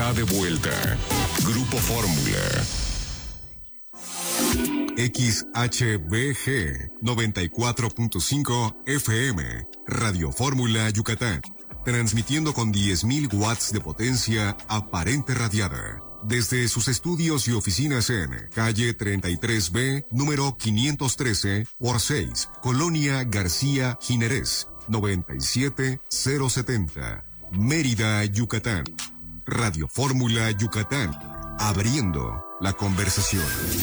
está de vuelta. Grupo Fórmula. XHBG 94.5 FM, Radio Fórmula Yucatán, transmitiendo con 10.000 watts de potencia aparente radiada, desde sus estudios y oficinas en calle 33B, número 513 por 6, Colonia García Ginerés, 97070, Mérida, Yucatán. Radio Fórmula Yucatán, abriendo la conversación.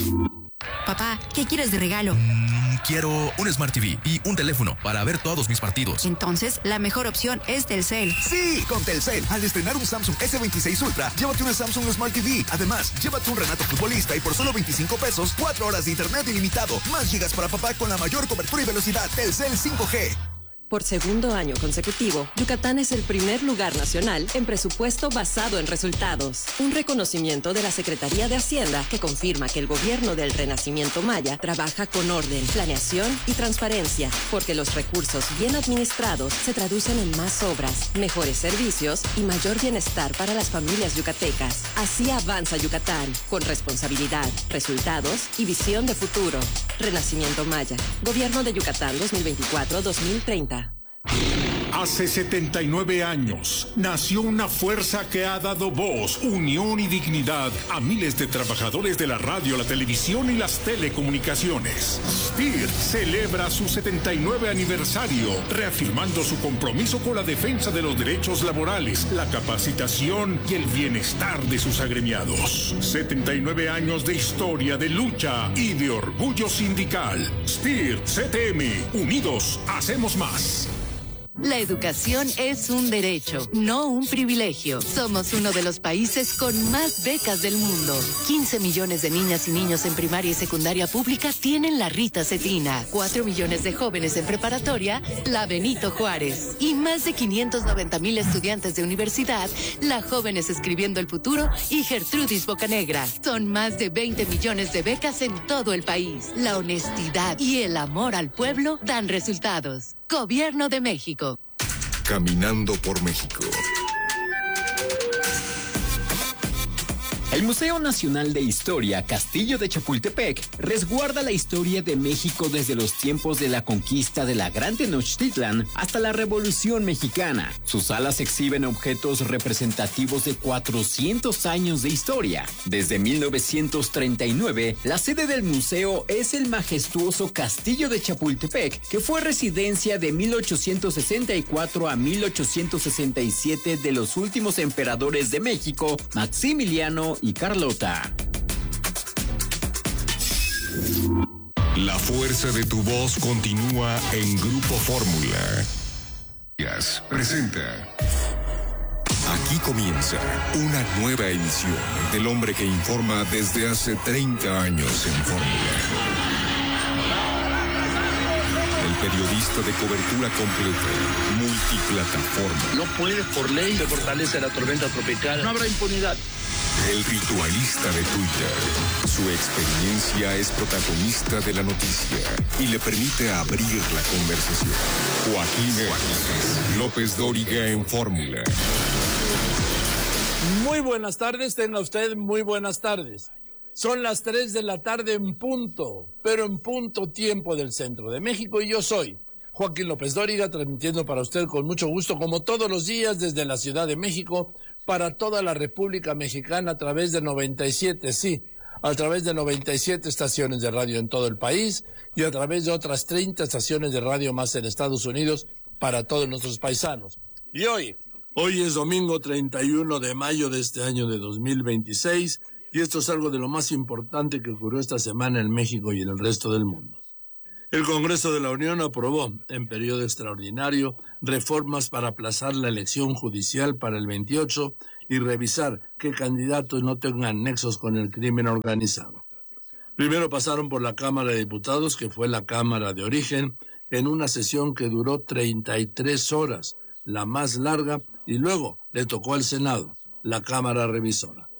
Papá, ¿qué quieres de regalo? Quiero un Smart TV y un teléfono para ver todos mis partidos. Entonces, la mejor opción es Telcel. Sí, con Telcel. Al estrenar un Samsung S26 Ultra, llévate una Samsung Smart TV. Además, llévate un Renato futbolista y por solo 25 pesos, 4 horas de internet ilimitado. Más gigas para papá con la mayor cobertura y velocidad. Telcel 5G. Por segundo año consecutivo, Yucatán es el primer lugar nacional en presupuesto basado en resultados. Un reconocimiento de la Secretaría de Hacienda que confirma que el gobierno del Renacimiento Maya trabaja con orden, planeación y transparencia, porque los recursos bien administrados se traducen en más obras, mejores servicios y mayor bienestar para las familias yucatecas. Así avanza Yucatán, con responsabilidad, resultados y visión de futuro. Renacimiento Maya, Gobierno de Yucatán 2024-2030. Hace 79 años nació una fuerza que ha dado voz, unión y dignidad a miles de trabajadores de la radio, la televisión y las telecomunicaciones. STIR celebra su 79 aniversario, reafirmando su compromiso con la defensa de los derechos laborales, la capacitación y el bienestar de sus agremiados. 79 años de historia, de lucha y de orgullo sindical. STIR CTM, unidos hacemos más. La educación es un derecho, no un privilegio. Somos uno de los países con más becas del mundo. 15 millones de niñas y niños en primaria y secundaria pública tienen la Rita Cetina. 4 millones de jóvenes en preparatoria, la Benito Juárez. Y más de 590,000 estudiantes de universidad, la Jóvenes Escribiendo el Futuro y Gertrudis Bocanegra. Son más de 20 millones de becas en todo el país. La honestidad y el amor al pueblo dan resultados. Gobierno de México. Caminando por México. El Museo Nacional de Historia Castillo de Chapultepec resguarda la historia de México desde los tiempos de la conquista de la Gran Tenochtitlan hasta la Revolución Mexicana. Sus salas exhiben objetos representativos de 400 años de historia. Desde 1939, la sede del museo es el majestuoso Castillo de Chapultepec, que fue residencia de 1864 a 1867 de los últimos emperadores de México, Maximiliano y Carlota. La fuerza de tu voz continúa en Grupo Fórmula. Presenta. Aquí comienza una nueva edición del hombre que informa desde hace 30 años en Fórmula. El periodista de cobertura completa, multiplataforma. No puede por ley de fortaleza la tormenta tropical. No habrá impunidad. El ritualista de Twitter. Su experiencia es protagonista de la noticia y le permite abrir la conversación. Joaquín López Dóriga en Fórmula. Muy buenas tardes, tenga usted muy buenas tardes. Son las 3 de la tarde en punto, pero en punto tiempo del centro de México, y yo soy Joaquín López Dóriga, transmitiendo para usted con mucho gusto, como todos los días, desde la Ciudad de México, para toda la República Mexicana a través de 97, sí, a través de 97 estaciones de radio en todo el país y a través de otras 30 estaciones de radio más en Estados Unidos para todos nuestros paisanos. Y hoy es domingo 31 de mayo de este año de 2026 y esto es algo de lo más importante que ocurrió esta semana en México y en el resto del mundo. El Congreso de la Unión aprobó, en periodo extraordinario, reformas para aplazar la elección judicial para el 28 y revisar que candidatos no tengan nexos con el crimen organizado. Primero pasaron por la Cámara de Diputados, que fue la Cámara de origen, en una sesión que duró 33 horas, la más larga, y luego le tocó al Senado, la Cámara revisora.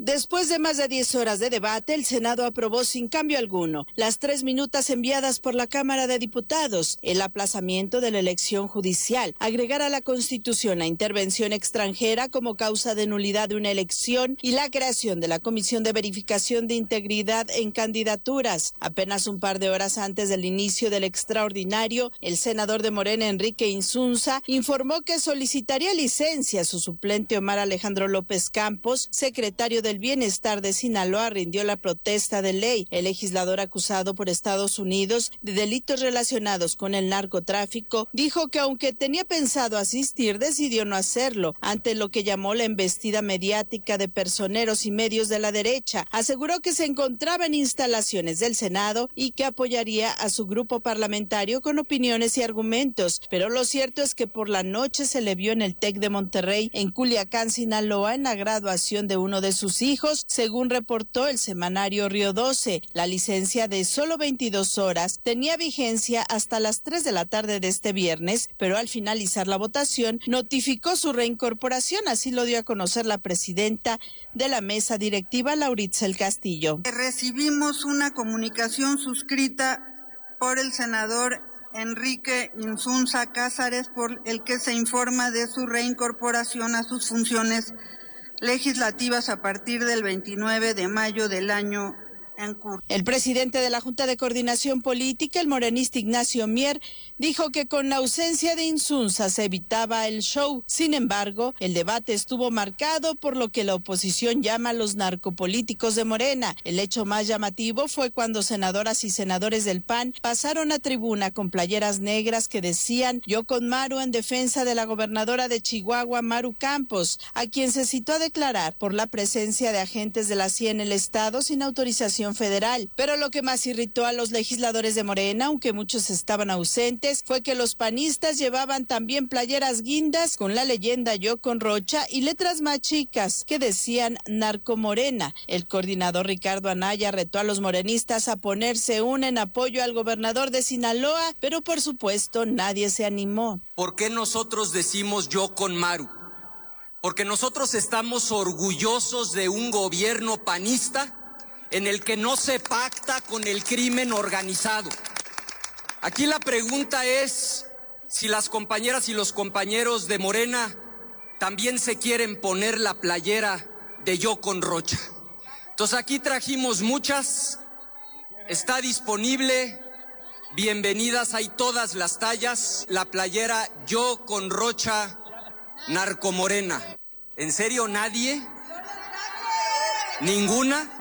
Después de más de 10 horas de debate, el Senado aprobó sin cambio alguno las 3 minutas enviadas por la Cámara de Diputados, el aplazamiento de la elección judicial, agregar a la Constitución la intervención extranjera como causa de nulidad de una elección y la creación de la Comisión de Verificación de Integridad en Candidaturas. Apenas un par de horas antes del inicio del extraordinario, el senador de Morena, Enrique Insunza, informó que solicitaría licencia a su suplente Omar Alejandro López Campos, secretario del Bienestar de Sinaloa, rindió la protesta de ley. El legislador acusado por Estados Unidos de delitos relacionados con el narcotráfico dijo que aunque tenía pensado asistir, decidió no hacerlo ante lo que llamó la embestida mediática de personeros y medios de la derecha. Aseguró que se encontraba en instalaciones del Senado y que apoyaría a su grupo parlamentario con opiniones y argumentos, pero lo cierto es que por la noche se le vio en el TEC de Monterrey, en Culiacán, Sinaloa, en la graduación de uno de sus hijos, según reportó el semanario Río 12. La licencia de solo 22 horas tenía vigencia hasta las 3 de la tarde de este viernes, pero al finalizar la votación notificó su reincorporación, así lo dio a conocer la presidenta de la mesa directiva, Lauritzel Castillo. Recibimos una comunicación suscrita por el senador Enrique Insunza Cázares, por el que se informa de su reincorporación a sus funciones legislativas a partir del 29 de mayo del año en curso. El presidente de la Junta de Coordinación Política, el morenista Ignacio Mier, dijo que con la ausencia de Insunza se evitaba el show. Sin embargo, el debate estuvo marcado por lo que la oposición llama los narcopolíticos de Morena. El hecho más llamativo fue cuando senadoras y senadores del PAN pasaron a tribuna con playeras negras que decían "Yo con Maru", en defensa de la gobernadora de Chihuahua, Maru Campos, a quien se citó a declarar por la presencia de agentes de la CIA en el estado sin autorización federal. Pero lo que más irritó a los legisladores de Morena, aunque muchos estaban ausentes, fue que los panistas llevaban también playeras guindas con la leyenda "Yo con Rocha" y letras más chicas que decían "Narcomorena". El coordinador Ricardo Anaya retó a los morenistas a ponerse una en apoyo al gobernador de Sinaloa, pero por supuesto nadie se animó. ¿Por qué nosotros decimos "Yo con Maru"? Porque nosotros estamos orgullosos de un gobierno panista en el que no se pacta con el crimen organizado. Aquí la pregunta es si las compañeras y los compañeros de Morena también se quieren poner la playera de "Yo con Rocha". Entonces aquí trajimos muchas, está disponible, bienvenidas, hay todas las tallas, la playera "Yo con Rocha, Narcomorena". ¿En serio nadie? ¿Ninguna?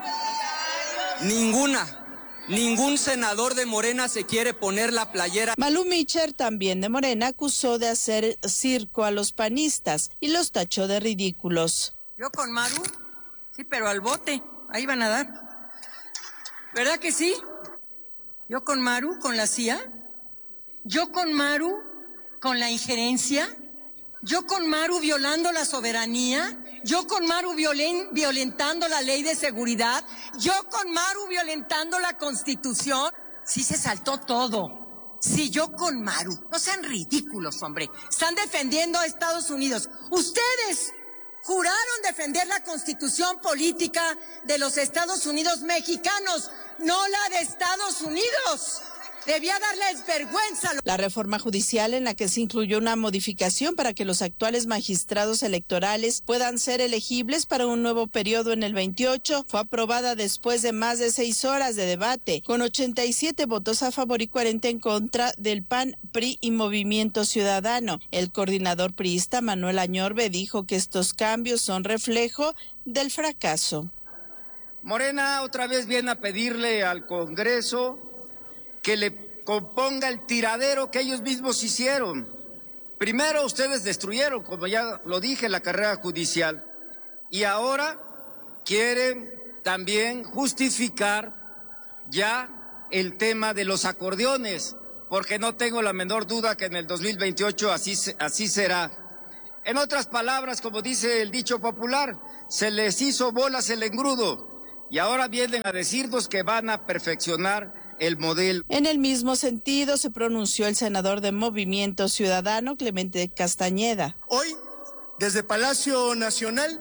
Ningún senador de Morena se quiere poner la playera. Malú Micher, también de Morena, acusó de hacer circo a los panistas y los tachó de ridículos. ¿Yo con Maru? Sí, pero al bote, ahí van a dar. ¿Verdad que sí? ¿Yo con Maru, con la CIA? ¿Yo con Maru, con la injerencia? ¿Yo con Maru violando la soberanía? ¿Yo con Maru violentando la ley de seguridad? ¿Yo con Maru violentando la Constitución? Sí, se saltó todo. Sí, yo con Maru. No sean ridículos, hombre. Están defendiendo a Estados Unidos. Ustedes juraron defender la Constitución política de los Estados Unidos mexicanos, no la de Estados Unidos. Debía darles vergüenza. La reforma judicial, en la que se incluyó una modificación para que los actuales magistrados electorales puedan ser elegibles para un nuevo periodo en el 28, fue aprobada después de más de 6 horas de debate, con 87 votos a favor y 40 en contra del PAN, PRI y Movimiento Ciudadano. El coordinador priista Manuel Añorbe dijo que estos cambios son reflejo del fracaso. Morena otra vez viene a pedirle al Congreso que le componga el tiradero que ellos mismos hicieron. Primero ustedes destruyeron, como ya lo dije, la carrera judicial, y ahora quieren también justificar ya el tema de los acordeones, porque no tengo la menor duda que en el 2028 así será. En otras palabras, como dice el dicho popular, se les hizo bolas el engrudo, y ahora vienen a decirnos que van a perfeccionar el modelo. En el mismo sentido se pronunció el senador de Movimiento Ciudadano, Clemente Castañeda. Hoy, desde Palacio Nacional,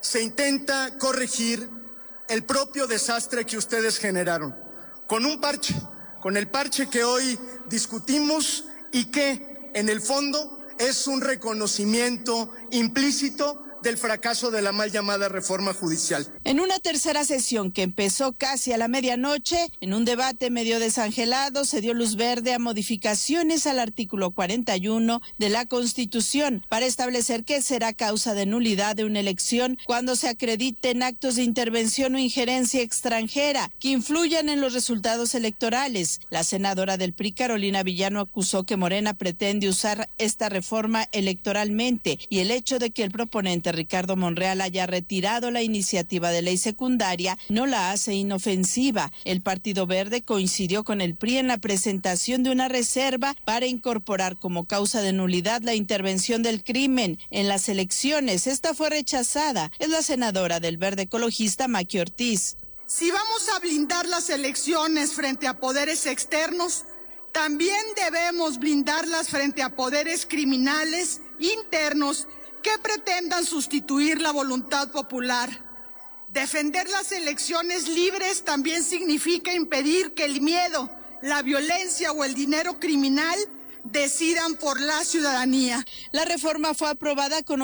se intenta corregir el propio desastre que ustedes generaron, con un parche, con el parche que hoy discutimos y que, en el fondo, es un reconocimiento implícito del fracaso de la mal llamada reforma judicial. En una tercera sesión que empezó casi a la medianoche, en un debate medio desangelado, se dio luz verde a modificaciones al artículo 41 de la Constitución para establecer que será causa de nulidad de una elección cuando se acrediten actos de intervención o injerencia extranjera que influyan en los resultados electorales. La senadora del PRI, Carolina Villano, acusó que Morena pretende usar esta reforma electoralmente y el hecho de que el proponente Ricardo Monreal haya retirado la iniciativa de ley secundaria no la hace inofensiva. El Partido Verde coincidió con el PRI en la presentación de una reserva para incorporar como causa de nulidad la intervención del crimen en las elecciones. Esta fue rechazada. Es la senadora del Verde Ecologista, Maqui Ortiz. Si vamos a blindar las elecciones frente a poderes externos, también debemos blindarlas frente a poderes criminales internos que pretendan sustituir la voluntad popular. Defender las elecciones libres también significa impedir que el miedo, la violencia o el dinero criminal decidan por la ciudadanía. La reforma fue aprobada con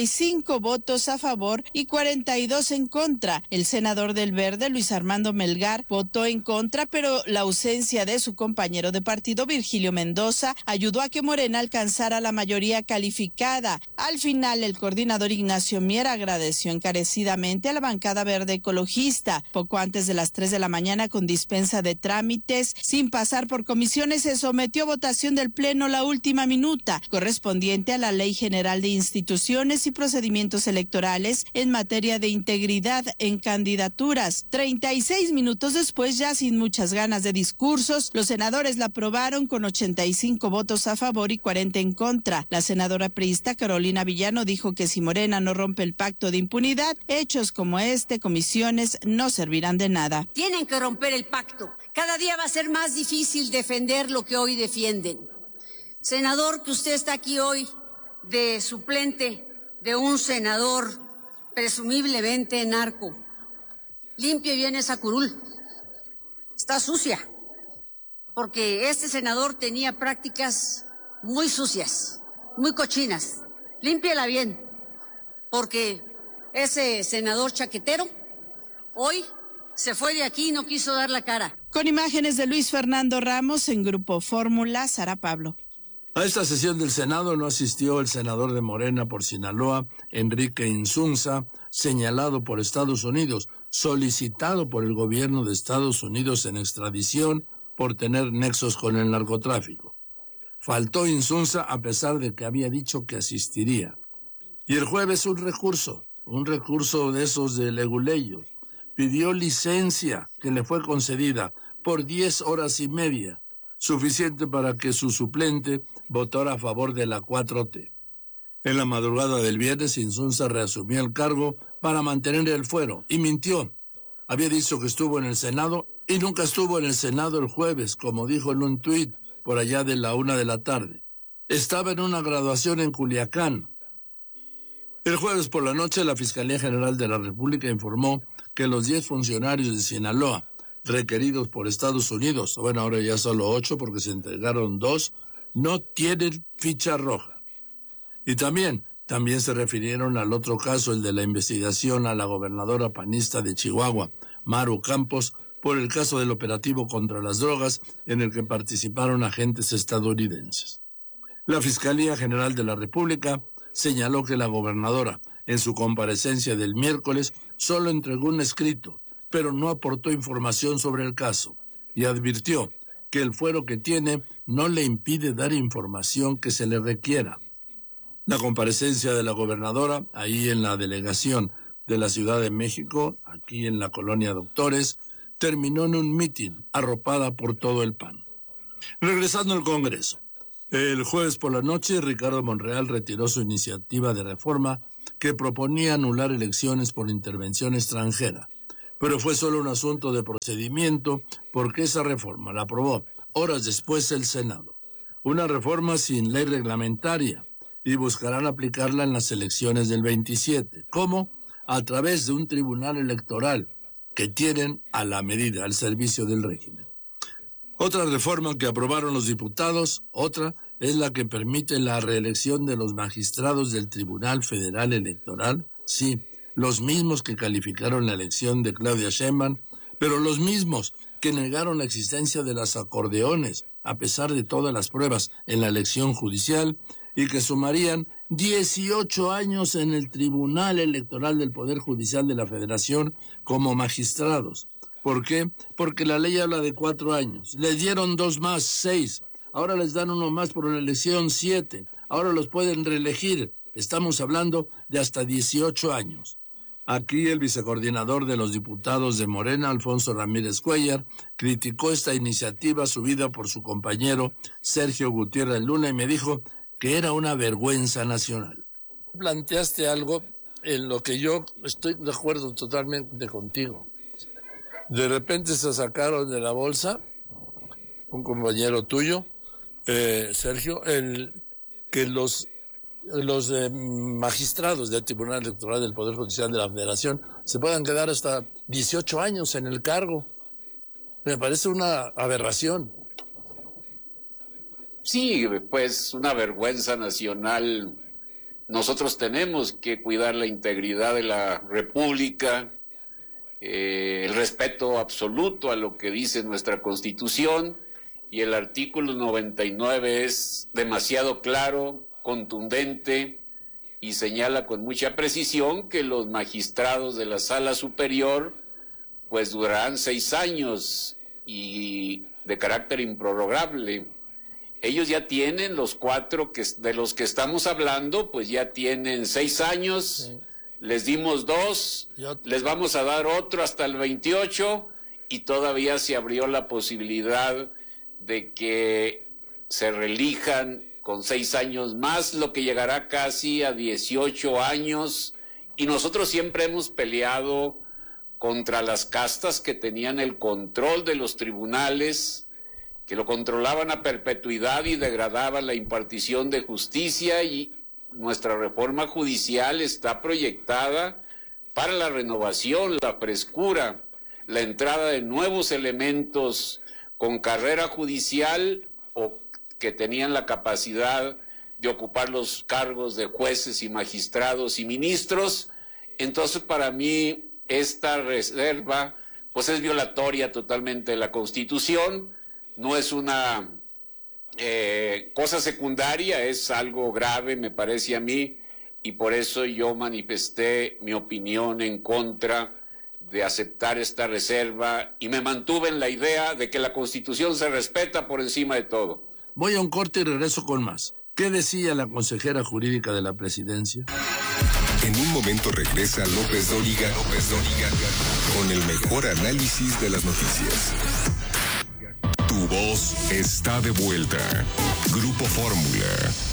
85 votos a favor y 42 en contra. El senador del Verde, Luis Armando Melgar, votó en contra, pero la ausencia de su compañero de partido, Virgilio Mendoza, ayudó a que Morena alcanzara la mayoría calificada. Al final, el coordinador Ignacio Mier agradeció encarecidamente a la bancada verde ecologista. Poco antes de las 3 de la mañana, con dispensa de trámites, sin pasar por comisiones, se sometió a votación del Pleno la última minuta, correspondiente a la Ley General de Instituciones y Procedimientos Electorales en materia de integridad en candidaturas. 36 minutos después, ya sin muchas ganas de discursos, los senadores la aprobaron con 85 votos a favor y 40 en contra. La senadora priista Carolina Villano dijo que si Morena no rompe el pacto de impunidad, hechos como comisiones, no servirán de nada. Tienen que romper el pacto. Cada día va a ser más difícil defender lo que hoy defienden. Senador, que usted está aquí hoy de suplente de un senador presumiblemente narco, limpie bien esa curul, está sucia, porque este senador tenía prácticas muy sucias, muy cochinas, límpiela bien, porque ese senador chaquetero hoy se fue de aquí y no quiso dar la cara. Con imágenes de Luis Fernando Ramos en Grupo Fórmula, Sara Pablo. A esta sesión del Senado no asistió el senador de Morena por Sinaloa, Enrique Insunza, señalado por Estados Unidos, solicitado por el gobierno de Estados Unidos en extradición por tener nexos con el narcotráfico. Faltó Insunza a pesar de que había dicho que asistiría. Y el jueves un recurso de esos de leguleyos. Pidió licencia que le fue concedida por 10 horas y media, suficiente para que su suplente votara a favor de la 4T. En la madrugada del viernes, Insunza reasumió el cargo para mantener el fuero y mintió. Había dicho que estuvo en el Senado y nunca estuvo en el Senado el jueves, como dijo en un tuit por allá de la 1 de la tarde. Estaba en una graduación en Culiacán. El jueves por la noche, la Fiscalía General de la República informó que los 10 funcionarios de Sinaloa requeridos por Estados Unidos, bueno, ahora ya solo 8 porque se entregaron 2, no tienen ficha roja. Y también se refirieron al otro caso, el de la investigación a la gobernadora panista de Chihuahua, Maru Campos, por el caso del operativo contra las drogas en el que participaron agentes estadounidenses. La Fiscalía General de la República señaló que la gobernadora, en su comparecencia del miércoles, solo entregó un escrito, pero no aportó información sobre el caso, y advirtió que el fuero que tiene no le impide dar información que se le requiera. La comparecencia de la gobernadora, ahí en la delegación de la Ciudad de México, aquí en la colonia Doctores, terminó en un mitin arropada por todo el PAN. Regresando al Congreso, el jueves por la noche, Ricardo Monreal retiró su iniciativa de reforma que proponía anular elecciones por intervención extranjera. Pero fue solo un asunto de procedimiento porque esa reforma la aprobó horas después el Senado. Una reforma sin ley reglamentaria y buscarán aplicarla en las elecciones del 27. ¿Cómo? a través de un tribunal electoral que tienen a la medida, al servicio del régimen. Otra reforma que aprobaron los diputados, es la que permite la reelección de los magistrados del Tribunal Federal Electoral, sí, los mismos que calificaron la elección de Claudia Sheinbaum, pero los mismos que negaron la existencia de las acordeones, a pesar de todas las pruebas en la elección judicial, y que sumarían 18 años en el Tribunal Electoral del Poder Judicial de la Federación como magistrados. ¿Por qué? Porque la ley habla de 4 años. Les dieron 2 más, 6. Ahora les dan 1 más por la elección, 7. Ahora los pueden reelegir. Estamos hablando de hasta 18 años. Aquí el vicecoordinador de los diputados de Morena, Alfonso Ramírez Cuellar, criticó esta iniciativa subida por su compañero Sergio Gutiérrez Luna y me dijo que era una vergüenza nacional. Planteaste algo en lo que yo estoy de acuerdo totalmente contigo. De repente se sacaron de la bolsa, un compañero tuyo, Sergio, que los magistrados del Tribunal Electoral del Poder Judicial de la Federación se puedan quedar hasta 18 años en el cargo. Me parece una aberración. Sí, pues una vergüenza nacional. Nosotros tenemos que cuidar la integridad de la República, el respeto absoluto a lo que dice nuestra Constitución, y el artículo 99 es demasiado claro, contundente, y señala con mucha precisión que los magistrados de la Sala Superior pues durarán 6 años y de carácter improrrogable. Ellos ya tienen los 4 de los que estamos hablando, pues ya tienen 6 años, sí. Les dimos 2, les vamos a dar otro hasta el 28 y todavía se abrió la posibilidad de que se reelijan con 6 años más, lo que llegará casi a 18 años, y nosotros siempre hemos peleado contra las castas que tenían el control de los tribunales, que lo controlaban a perpetuidad y degradaban la impartición de justicia, y nuestra reforma judicial está proyectada para la renovación, la frescura, la entrada de nuevos elementos con carrera judicial o que tenían la capacidad de ocupar los cargos de jueces y magistrados y ministros. Entonces, para mí, esta reserva pues es violatoria totalmente de la Constitución, no es una cosa secundaria, es algo grave, me parece a mí, y por eso yo manifesté mi opinión en contra de aceptar esta reserva y me mantuve en la idea de que la Constitución se respeta por encima de todo. Voy a un corte y regreso con más. ¿Qué decía la consejera jurídica de la presidencia? En un momento regresa López Dóriga con el mejor análisis de las noticias. Tu voz está de vuelta. Grupo Fórmula.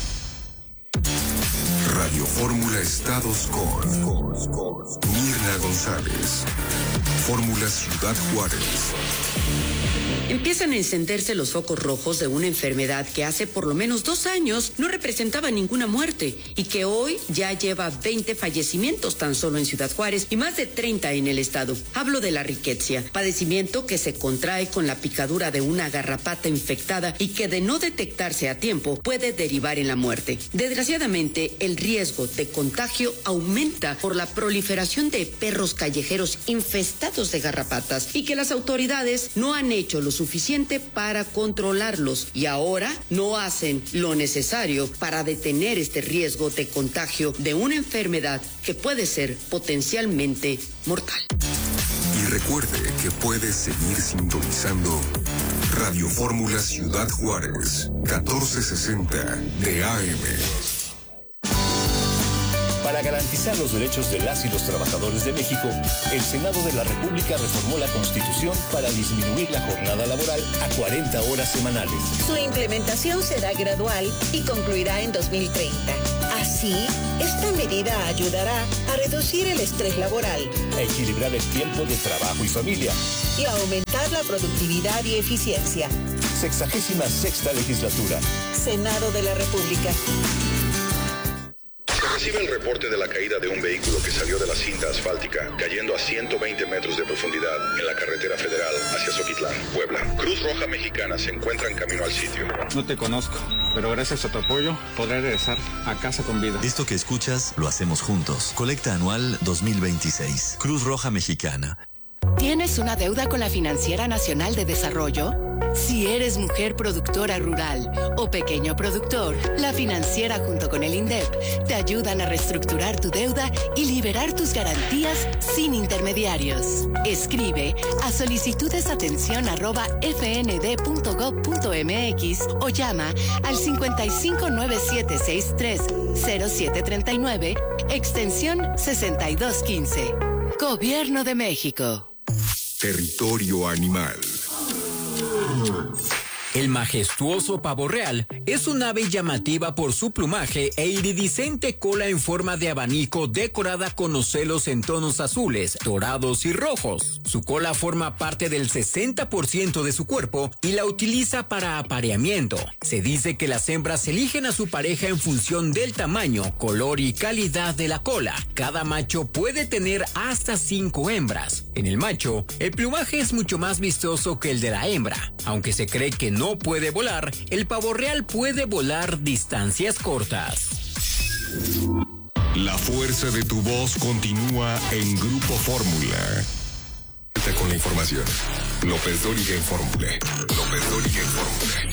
Radio Fórmula Estados con Mirna González. Fórmula Ciudad Juárez. Empiezan a encenderse los focos rojos de una enfermedad que hace por lo menos 2 años no representaba ninguna muerte y que hoy ya lleva 20 fallecimientos tan solo en Ciudad Juárez y más de 30 en el estado. Hablo de la riquezia, padecimiento que se contrae con la picadura de una garrapata infectada y que de no detectarse a tiempo puede derivar en la muerte. Desgraciadamente, el riesgo de contagio aumenta por la proliferación de perros callejeros infestados de garrapatas y que las autoridades no han hecho lo suficiente para controlarlos y ahora no hacen lo necesario para detener este riesgo de contagio de una enfermedad que puede ser potencialmente mortal. Y recuerde que puede seguir sintonizando Radio Fórmula Ciudad Juárez, 1460 de AM. Para garantizar los derechos de las y los trabajadores de México, el Senado de la República reformó la Constitución para disminuir la jornada laboral a 40 horas semanales. Su implementación será gradual y concluirá en 2030. Así, esta medida ayudará a reducir el estrés laboral, a equilibrar el tiempo de trabajo y familia y a aumentar la productividad y eficiencia. 66ª legislatura. Senado de la República. recibe el reporte de la caída de un vehículo que salió de la cinta asfáltica, cayendo a 120 metros de profundidad en la carretera federal hacia Zoquitlán, Puebla. Cruz Roja Mexicana se encuentra en camino al sitio. No te conozco, pero gracias a tu apoyo podré regresar a casa con vida. Esto que escuchas lo hacemos juntos. Colecta anual 2026. Cruz Roja Mexicana. ¿Tienes una deuda con la Financiera Nacional de Desarrollo? Si eres mujer productora rural o pequeño productor, la Financiera junto con el INDEP te ayudan a reestructurar tu deuda y liberar tus garantías sin intermediarios. Escribe a solicitudesatención@fnd.gov.mx o llama al 5597630739, extensión 6215. Gobierno de México. Territorio animal. El majestuoso pavo real es un ave llamativa por su plumaje e iridiscente cola en forma de abanico decorada con ocelos en tonos azules, dorados y rojos. Su cola forma parte del 60% de su cuerpo y la utiliza para apareamiento. Se dice que las hembras eligen a su pareja en función del tamaño, color y calidad de la cola. Cada macho puede tener hasta 5 hembras. En el macho, el plumaje es mucho más vistoso que el de la hembra. Aunque se cree que no puede volar, el pavo real puede volar distancias cortas. La fuerza de tu voz continúa en Grupo Fórmula. Con la información. López Dóriga en Fórmula. López Dóriga en Fórmula.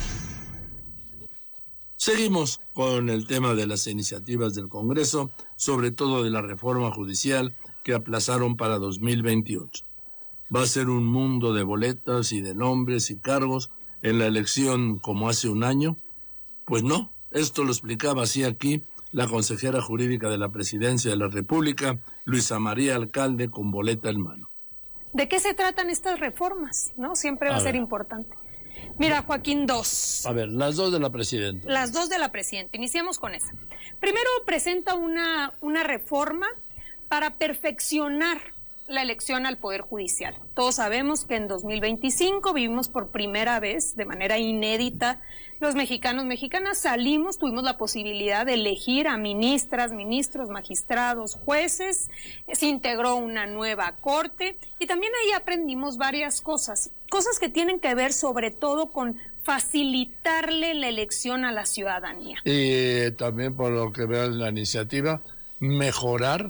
Seguimos con el tema de las iniciativas del Congreso, sobre todo de la reforma judicial que aplazaron para 2028. Va a ser un mundo de boletas y de nombres y cargos en la elección como hace un año. Pues no, esto lo explicaba así aquí la consejera jurídica de la Presidencia de la República, Luisa María Alcalde, con boleta en mano. ¿De qué se tratan estas reformas? ¿No? Siempre va a ser importante. Mira, Joaquín, dos. A ver, las dos de la presidenta. Las dos de la presidenta. Iniciamos con esa. Primero presenta una reforma para perfeccionar la elección al Poder Judicial. Todos sabemos que en 2025 vivimos por primera vez, de manera inédita, los mexicanos, mexicanas tuvimos la posibilidad de elegir a ministras, ministros, magistrados, jueces, se integró una nueva corte y también ahí aprendimos varias cosas que tienen que ver sobre todo con facilitarle la elección a la ciudadanía. Y también por lo que veo en la iniciativa, mejorar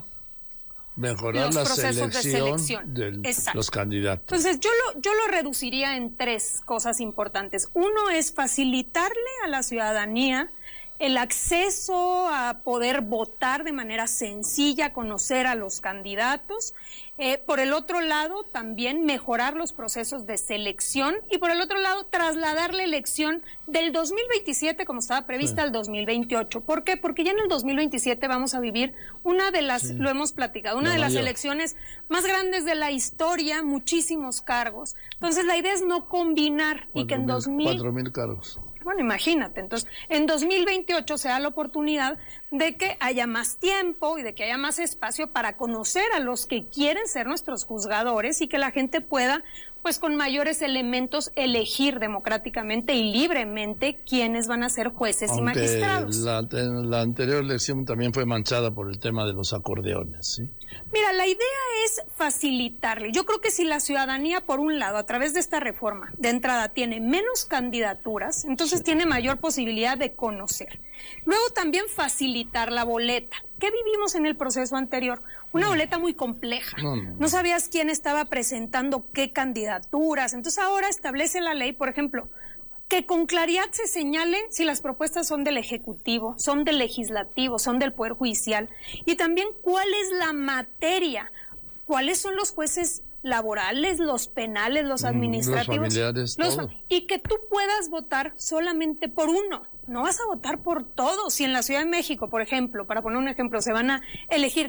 la selección de los candidatos. Entonces, yo lo reduciría en tres cosas importantes. Uno es facilitarle a la ciudadanía el acceso a poder votar de manera sencilla, conocer a los candidatos. Por el otro lado, también mejorar los procesos de selección y por el otro lado, trasladar la elección del 2027, como estaba prevista, al 2028. ¿Por qué? Porque ya en el 2027 vamos a vivir una de las, lo hemos platicado, una de las elecciones más grandes de la historia, muchísimos cargos. Entonces, la idea es no combinar y que en 4,000 cargos. Bueno, imagínate, entonces, en 2028 se da la oportunidad de que haya más tiempo y de que haya más espacio para conocer a los que quieren ser nuestros juzgadores y que la gente pueda, pues con mayores elementos, elegir democráticamente y libremente quiénes van a ser jueces y magistrados. La anterior elección también fue manchada por el tema de los acordeones, ¿sí? Mira, la idea es facilitarle. Yo creo que si la ciudadanía, por un lado, a través de esta reforma, de entrada, tiene menos candidaturas, entonces tiene mayor posibilidad de conocer. Luego también facilitar la boleta. ¿Qué vivimos en el proceso anterior? Una boleta muy compleja. No sabías quién estaba presentando qué candidaturas. Entonces ahora establece la ley, por ejemplo, que con claridad se señale si las propuestas son del Ejecutivo, son del Legislativo, son del Poder Judicial, y también cuál es la materia, cuáles son los jueces laborales, los penales, los administrativos, los familiares, y que tú puedas votar solamente por uno. No vas a votar por todos. Si en la Ciudad de México, por ejemplo, para poner un ejemplo, se van a elegir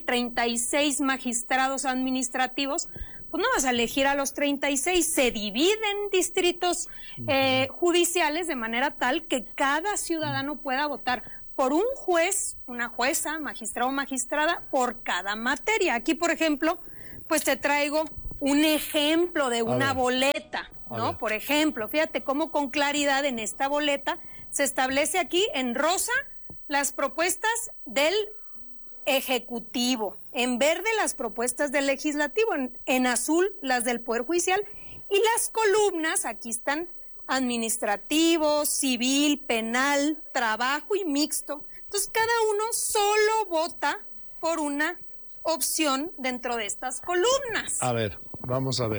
36 magistrados administrativos, pues no vas a elegir a los 36, se dividen distritos judiciales de manera tal que cada ciudadano pueda votar por un juez, una jueza, magistrado o magistrada, por cada materia. Aquí, por ejemplo, pues te traigo un ejemplo de una boleta, ¿no? Por ejemplo, fíjate cómo con claridad en esta boleta se establece aquí en rosa las propuestas del ejecutivo, en verde las propuestas del legislativo, en azul las del Poder Judicial, y las columnas, aquí están, administrativo, civil, penal, trabajo y mixto. Entonces cada uno solo vota por una opción dentro de estas columnas. A ver, vamos a ver.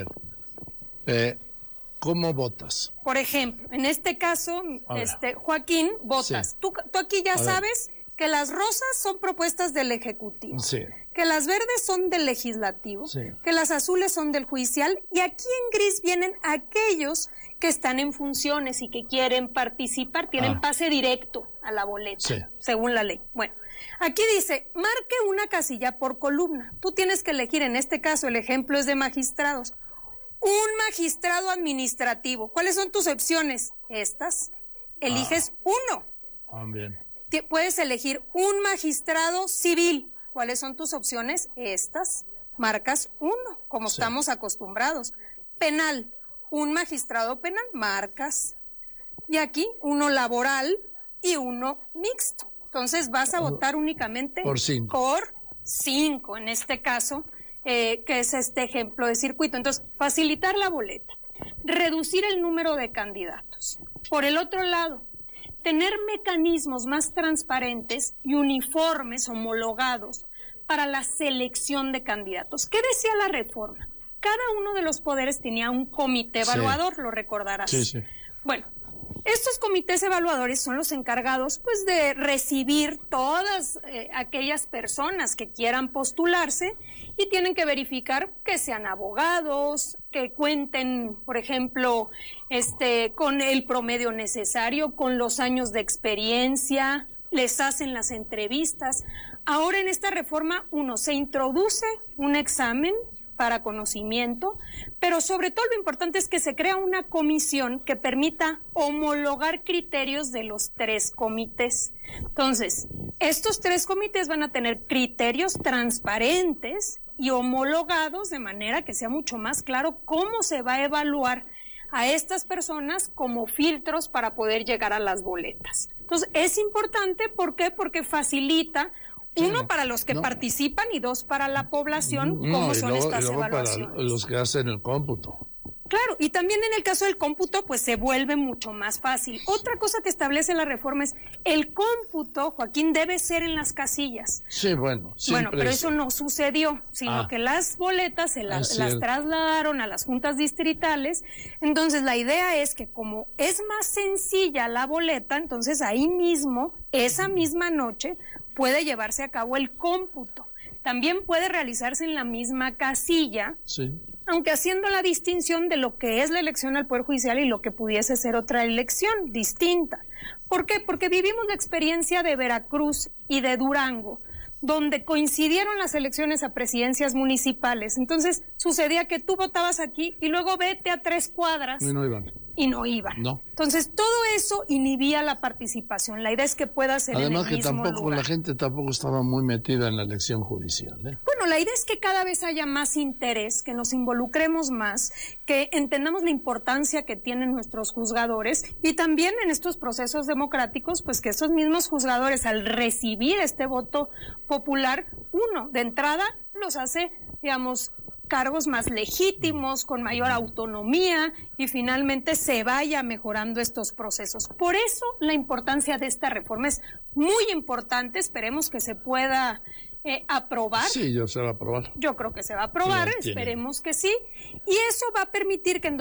¿Cómo votas? Por ejemplo, en este caso, Joaquín, votas. Sí. Tú aquí ya sabes que las rosas son propuestas del Ejecutivo, sí, que las verdes son del Legislativo, sí, que las azules son del Judicial, y aquí en gris vienen aquellos que están en funciones y que quieren participar, tienen pase directo a la boleta, sí, según la ley. Bueno, aquí dice, marque una casilla por columna. Tú tienes que elegir, en este caso, el ejemplo es de magistrados. Un magistrado administrativo. ¿Cuáles son tus opciones? Estas. Eliges uno. Bien. Puedes elegir un magistrado civil. ¿Cuáles son tus opciones? Estas. Marcas uno, como estamos acostumbrados. Penal. Un magistrado penal. Marcas. Y aquí uno laboral y uno mixto. Entonces vas a votar únicamente por 5. Por 5, en este caso, que es este ejemplo de circuito. Entonces, facilitar la boleta, reducir el número de candidatos. Por el otro lado, tener mecanismos más transparentes y uniformes, homologados, para la selección de candidatos. ¿Qué decía la reforma? Cada uno de los poderes tenía un comité evaluador, lo recordarás. Sí. Bueno, estos comités evaluadores son los encargados, pues, de recibir todas aquellas personas que quieran postularse, y tienen que verificar que sean abogados, que cuenten, por ejemplo, con el promedio necesario, con los años de experiencia, les hacen las entrevistas. Ahora en esta reforma, se introduce un examen para conocimiento, pero sobre todo lo importante es que se crea una comisión que permita homologar criterios de los 3 comités. Entonces, estos 3 comités van a tener criterios transparentes y homologados, de manera que sea mucho más claro cómo se va a evaluar a estas personas como filtros para poder llegar a las boletas. Entonces, es importante, ¿por qué? Porque facilita, uno, para los que participan, y 2, para la población, cómo son estas evaluaciones. Para los que hacen el cómputo. Claro, y también en el caso del cómputo, pues se vuelve mucho más fácil. Otra cosa que establece la reforma es el cómputo, Joaquín, debe ser en las casillas. Sí, bueno. Bueno, pero eso no sucedió, sino que las boletas las trasladaron a las juntas distritales. Entonces, la idea es que como es más sencilla la boleta, entonces ahí mismo, esa misma noche, puede llevarse a cabo el cómputo. También puede realizarse en la misma casilla, aunque haciendo la distinción de lo que es la elección al Poder Judicial y lo que pudiese ser otra elección distinta. ¿Por qué? Porque vivimos la experiencia de Veracruz y de Durango, donde coincidieron las elecciones a presidencias municipales. Entonces, sucedía que tú votabas aquí y luego vete a 3 cuadras. Y no iban. No. Entonces, todo eso inhibía la participación. La idea es que pueda ser además en el mismo tampoco lugar. La gente tampoco estaba muy metida en la elección judicial. Bueno, la idea es que cada vez haya más interés, que nos involucremos más, que entendamos la importancia que tienen nuestros juzgadores, y también en estos procesos democráticos, pues que esos mismos juzgadores, al recibir este voto popular, de entrada los hace, digamos, cargos más legítimos, con mayor autonomía, y finalmente se vaya mejorando estos procesos. Por eso la importancia de esta reforma es muy importante. Esperemos que se pueda aprobar. Sí, se va a aprobar. Yo creo que se va a aprobar, esperemos que sí. Y eso va a permitir que en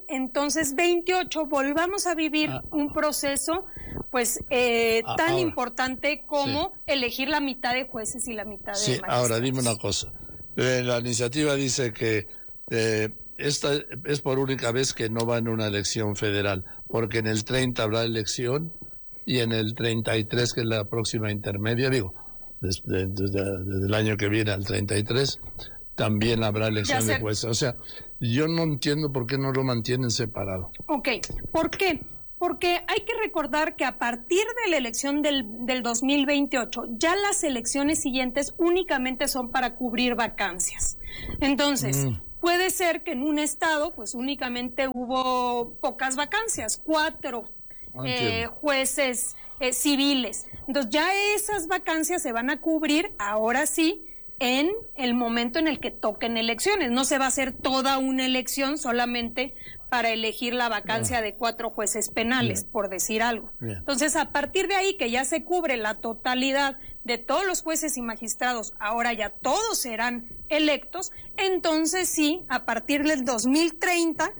2028 volvamos a vivir un proceso, pues, tan importante como elegir la mitad de jueces y la mitad de magistrados. Ahora dime una cosa. La iniciativa dice que esta es por única vez que no va en una elección federal, porque en el 30 habrá elección, y en el 33, que es la próxima intermedia, desde el año que viene al 33, también habrá elección de jueces. O sea, yo no entiendo por qué no lo mantienen separado. Ok, ¿por qué? Porque hay que recordar que a partir de la elección del 2028, ya las elecciones siguientes únicamente son para cubrir vacancias. Entonces, puede ser que en un estado, pues únicamente hubo pocas vacancias, 4 jueces civiles. Entonces ya esas vacancias se van a cubrir ahora sí en el momento en el que toquen elecciones. No se va a hacer toda una elección solamente para elegir la vacancia de 4 jueces penales, por decir algo. Entonces, a partir de ahí que ya se cubre la totalidad de todos los jueces y magistrados, ahora ya todos serán electos, entonces sí, a partir del 2030,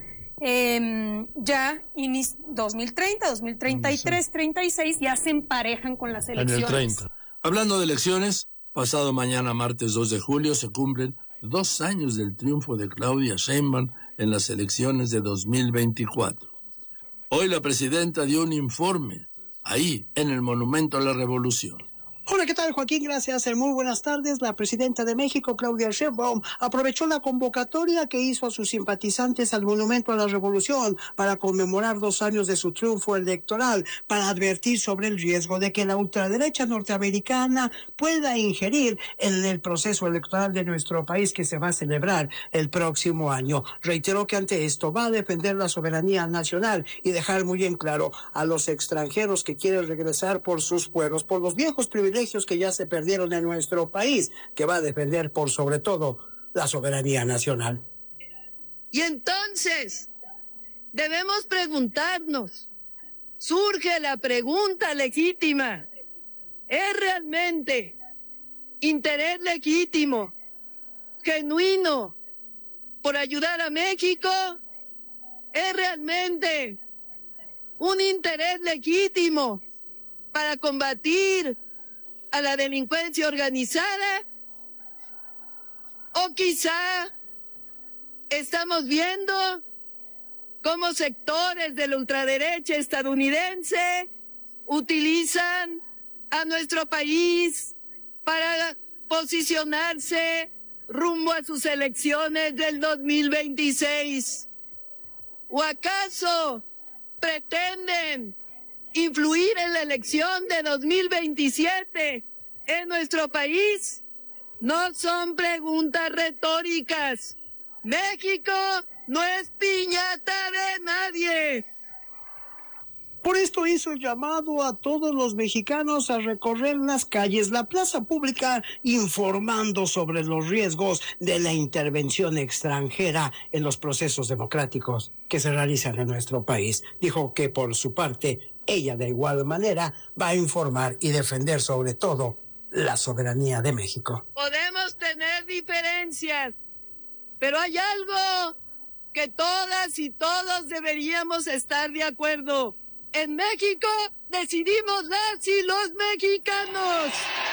2030, 2033, 36, ya se emparejan con las elecciones. En el 30. Hablando de elecciones, pasado mañana, martes 2 de julio, se cumplen 2 años del triunfo de Claudia Sheinbaum en las elecciones de 2024. Hoy la presidenta dio un informe ahí, en el Monumento a la Revolución. Hola, ¿qué tal, Joaquín? Gracias. Muy buenas tardes. La presidenta de México, Claudia Sheinbaum, aprovechó la convocatoria que hizo a sus simpatizantes al Monumento a la Revolución para conmemorar 2 años de su triunfo electoral, para advertir sobre el riesgo de que la ultraderecha norteamericana pueda ingerir en el proceso electoral de nuestro país que se va a celebrar el próximo año. Reiteró que ante esto va a defender la soberanía nacional y dejar muy en claro a los extranjeros que quieren regresar por sus fueros, por los viejos privilegios que ya se perdieron en nuestro país, que va a defender por sobre todo la soberanía nacional. Y entonces debemos preguntarnos, surge la pregunta legítima, ¿es realmente interés legítimo, genuino, por ayudar a México? ¿Es realmente un interés legítimo para combatir a la delincuencia organizada? ¿O quizá estamos viendo cómo sectores de la ultraderecha estadounidense utilizan a nuestro país para posicionarse rumbo a sus elecciones del 2026? ¿O acaso pretenden influir en la elección de 2027 en nuestro país? No son preguntas retóricas. México no es piñata de nadie. Por esto hizo el llamado a todos los mexicanos a recorrer las calles, la plaza pública, informando sobre los riesgos de la intervención extranjera en los procesos democráticos que se realizan en nuestro país. Dijo que por su parte, ella de igual manera va a informar y defender sobre todo la soberanía de México. Podemos tener diferencias, pero hay algo que todas y todos deberíamos estar de acuerdo. En México decidimos las y los mexicanos.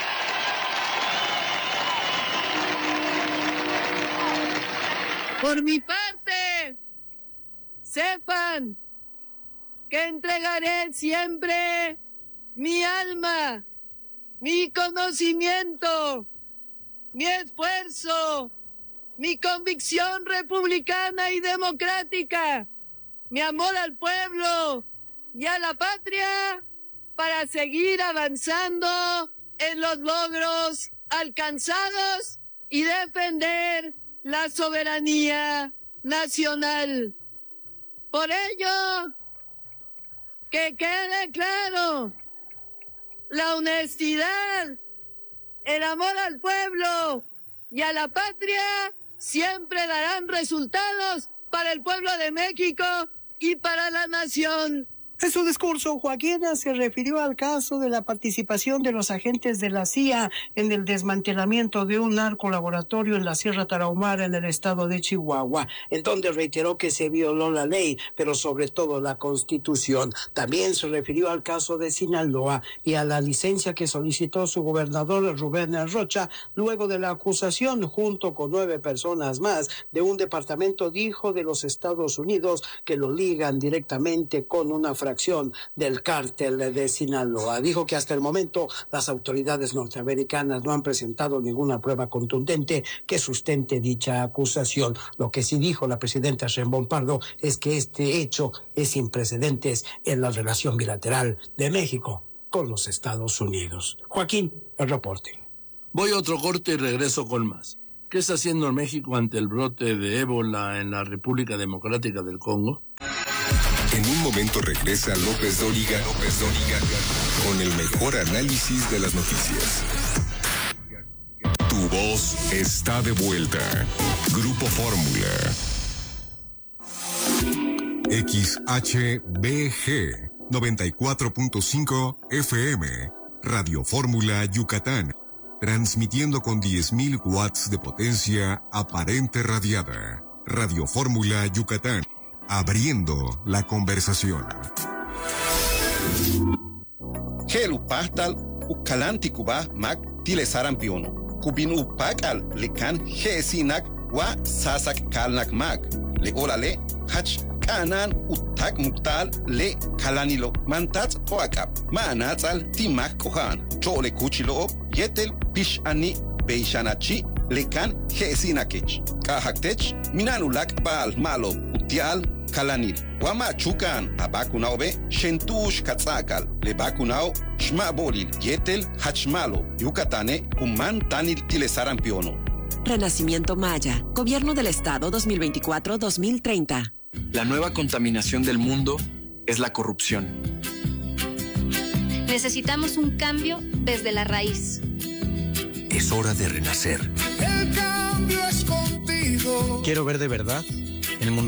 Por mi parte, sepan que entregaré siempre mi alma, mi conocimiento, mi esfuerzo, mi convicción republicana y democrática, mi amor al pueblo y a la patria para seguir avanzando en los logros alcanzados y defender la soberanía nacional. Por ello, que quede claro, la honestidad, el amor al pueblo y a la patria siempre darán resultados para el pueblo de México y para la nación. En su discurso, Joaquín se refirió al caso de la participación de los agentes de la CIA en el desmantelamiento de un narcolaboratorio en la Sierra Tarahumara en el estado de Chihuahua, en donde reiteró que se violó la ley, pero sobre todo la Constitución. También se refirió al caso de Sinaloa y a la licencia que solicitó su gobernador Rubén Rocha luego de la acusación, junto con 9 personas más, de un departamento, dijo, de los Estados Unidos que lo ligan directamente con una fracción del cártel de Sinaloa. Dijo que hasta el momento las autoridades norteamericanas no han presentado ninguna prueba contundente que sustente dicha acusación. Lo que sí dijo la presidenta Sheinbaum Pardo es que este hecho es sin precedentes en la relación bilateral de México con los Estados Unidos. Joaquín, el reporte. Voy a otro corte y regreso con más. ¿Qué está haciendo México ante el brote de ébola en la República Democrática del Congo? En un momento regresa López Dóriga con el mejor análisis de las noticias. Tu voz está de vuelta. Grupo Fórmula. XHBG 94.5 FM. Radio Fórmula Yucatán. Transmitiendo con 10.000 watts de potencia aparente radiada. Radio Fórmula Yucatán. Abriendo la conversación. Helu pastal ukalanti kuba mak tile sarampiono. Kubin upakal lekan hesinak wa sasak kalnak mak. Le olale hach kanan utak muktal le kalanilo mantats oakap. Manatzal timak kohan. Chole kuchilo yetel pishani beishanachi lekan hesinakech. Kahaktech minanulak bal malo utial kalanil. Wama chukan abakunaobe shentush katzakal le bakunao shmabolil yetel hachmalo yucatane kuman tanil tilesarampionu. Renacimiento Maya, Gobierno del Estado 2024-2030. La nueva contaminación del mundo es la corrupción. Necesitamos un cambio desde la raíz. Es hora de renacer. El cambio es contigo. Quiero ver de verdad el mundo